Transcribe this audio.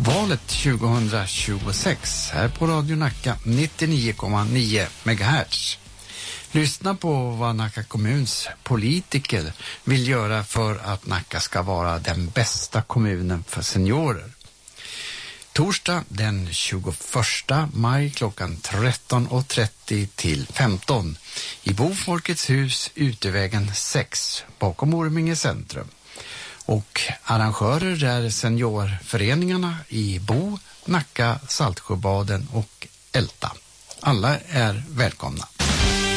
Valet 2026 här på Radio Nacka 99,9 MHz. Lyssna på vad Nacka kommuns politiker vill göra för att Nacka ska vara den bästa kommunen för seniorer. Torsdag den 21 maj klockan 13.30 till 15 i Bofolkets hus, Utevägen 6 bakom Orminge centrum. Och arrangörer är seniorföreningarna i Bo, Nacka, Saltsjöbaden och Älta. Alla är välkomna.